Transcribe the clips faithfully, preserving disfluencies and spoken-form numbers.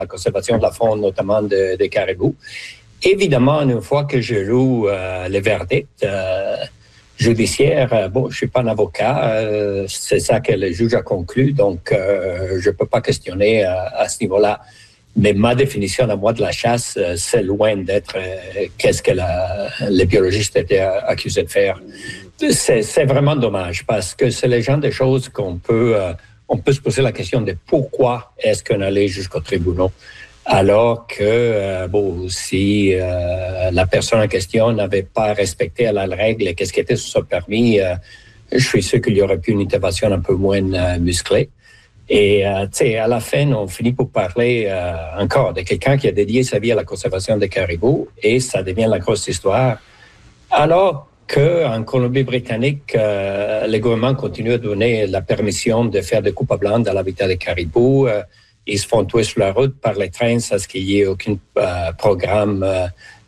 la conservation de la faune, notamment de, des caribous. Évidemment, une fois que je loue euh, le verdict euh, judiciaire, euh, bon, je suis pas un avocat, euh, c'est ça que le juge a conclu, donc euh, je peux pas questionner euh, à ce niveau-là. Mais ma définition à moi de la chasse, euh, c'est loin d'être euh, qu'est-ce que la, les biologistes étaient accusés de faire. C'est, c'est vraiment dommage parce que c'est le genre de choses qu'on peut, euh, on peut se poser la question de pourquoi est-ce qu'on allait jusqu'au tribunal. Alors que, euh, bon, si euh, la personne en question n'avait pas respecté la règle, qu'est-ce qui était sur son permis, euh, je suis sûr qu'il y aurait pu une intervention un peu moins euh, musclée. Et, euh, tu sais, à la fin, on finit pour parler euh, encore de quelqu'un qui a dédié sa vie à la conservation des caribous et ça devient la grosse histoire. Alors qu'en Colombie-Britannique, euh, le gouvernement continue à donner la permission de faire des coupes à blanc dans l'habitat des caribous. Euh, Ils se font tuer sur la route par les trains sans qu'il y ait aucun euh, programme euh,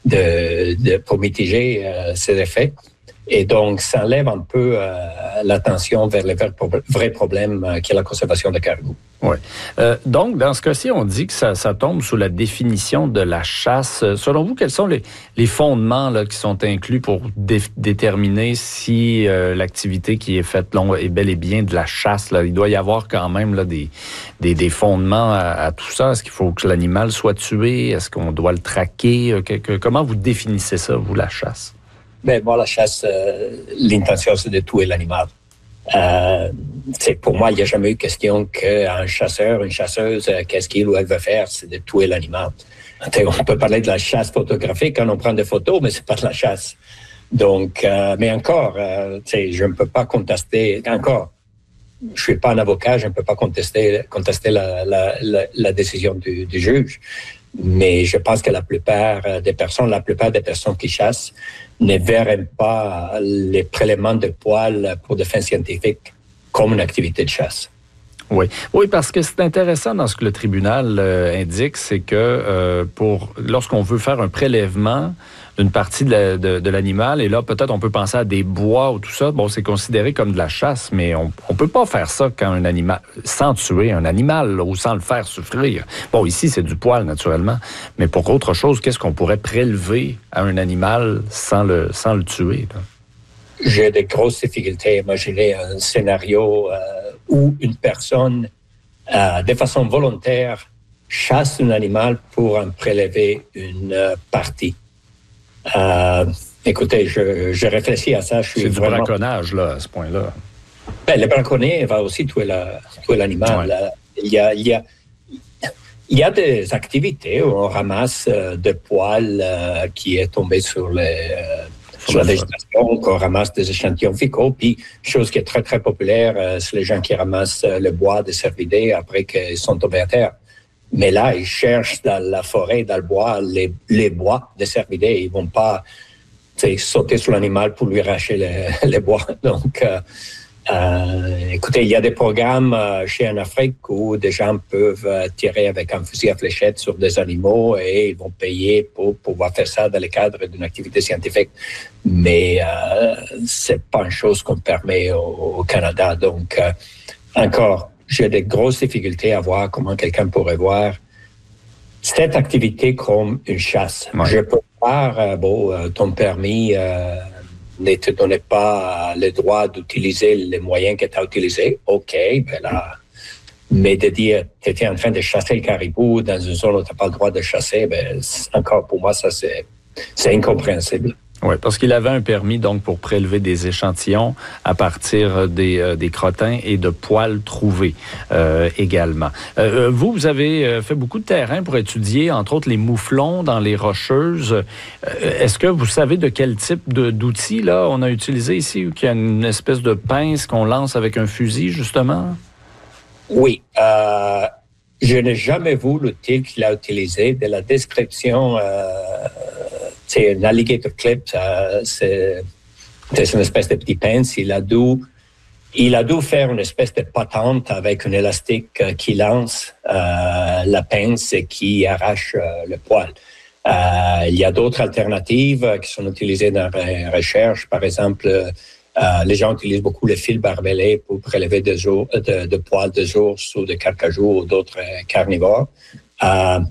de, de, pour mitiger euh, ces effets. Et donc, ça enlève un peu euh, l'attention vers le vrai problème euh, qui est la conservation des caribous. Oui. Euh, donc, dans ce cas-ci, on dit que ça, ça tombe sous la définition de la chasse. Selon vous, quels sont les, les fondements là, qui sont inclus pour dé- déterminer si euh, l'activité qui est faite là, est bel et bien de la chasse? Là? Il doit y avoir quand même là, des, des, des fondements à, à tout ça. Est-ce qu'il faut que l'animal soit tué? Est-ce qu'on doit le traquer? Que, que, comment vous définissez ça, vous, la chasse? Ben, moi, la chasse, euh, l'intention, c'est de tuer l'animal. Euh, c'est, pour moi, il n'y a jamais eu question qu'un chasseur, une chasseuse, euh, qu'est-ce qu'il ou elle veut faire, c'est de tuer l'animal. T'sais, on peut parler de la chasse photographique quand on prend des photos, mais c'est pas de la chasse. Donc, euh, mais encore, euh, je ne peux pas contester, encore, je suis pas un avocat, je ne peux pas contester, contester la, la, la, la décision du, du juge. Mais je pense que la plupart des personnes, la plupart des personnes qui chassent ne verraient pas les prélèvements de poils pour des fins scientifiques comme une activité de chasse. Oui, oui, parce que c'est intéressant dans ce que le tribunal euh, indique, c'est que euh, pour lorsqu'on veut faire un prélèvement d'une partie de, la, de, de l'animal, et là, peut-être on peut penser à des bois ou tout ça, bon, c'est considéré comme de la chasse, mais on ne peut pas faire ça quand un animal, sans tuer un animal là, ou sans le faire souffrir. Bon, ici, c'est du poil, naturellement, mais pour autre chose, qu'est-ce qu'on pourrait prélever à un animal sans le, sans le tuer, là? J'ai de grosses difficultés à imaginer un scénario euh, où une personne, euh, de façon volontaire, chasse un animal pour en prélever une euh, partie. Euh, écoutez, je, je réfléchis à ça. Je suis C'est du vraiment... braconnage, là, à ce point-là. Ben, le braconnier va aussi tuer, la, tuer l'animal. Ouais. Il y a, il y a, il y a des activités où on ramasse euh, des poils euh, qui est tombé sur les... Euh, sur la végétation, qu'on ramasse des échantillons fécaux. Puis, chose qui est très, très populaire, euh, c'est les gens qui ramassent euh, le bois des cervidés après qu'ils sont tombés à terre. Mais là, ils cherchent dans la forêt, dans le bois, les, les bois des cervidés. Ils vont pas sauter sur l'animal pour lui arracher les, les bois. Donc, euh, euh, écoutez, il y a des programmes euh, chez en Afrique où des gens peuvent euh, tirer avec un fusil à fléchette sur des animaux et ils vont payer pour pouvoir faire ça dans le cadre d'une activité scientifique. Mais euh, c'est pas une chose qu'on permet au, au Canada. Donc, euh, encore, j'ai de grosses difficultés à voir comment quelqu'un pourrait voir cette activité comme une chasse. Ouais. Je peux voir, euh, bon, euh, ton permis euh, ne te donnait pas le droit d'utiliser les moyens que tu as utilisés. OK, ben là, mais de dire que tu étais en train de chasser le caribou dans une zone où tu n'as pas le droit de chasser, ben, encore pour moi, ça, c'est, c'est incompréhensible. Oui, parce qu'il avait un permis donc pour prélever des échantillons à partir des, euh, des crottins et de poils trouvés euh, également. Euh, vous, vous avez fait beaucoup de terrain pour étudier, entre autres, les mouflons dans les Rocheuses. Euh, est-ce que vous savez de quel type de, d'outils là on a utilisé ici, ou qu'il y a une espèce de pince qu'on lance avec un fusil, justement? Oui. Euh, je n'ai jamais vu l'outil qu'il a utilisé. De la description... Euh, c'est un alligator clip, euh, c'est, c'est une espèce de petit pince. Il a dû, il a dû faire une espèce de patente avec un élastique euh, qui lance euh, la pince et qui arrache euh, le poil. Euh, il y a d'autres alternatives qui sont utilisées dans la recherche. Par exemple, euh, les gens utilisent beaucoup le fil barbelé pour prélever des, ours, de, de poils des ours ou de carcajou ou d'autres euh, carnivores. Euh,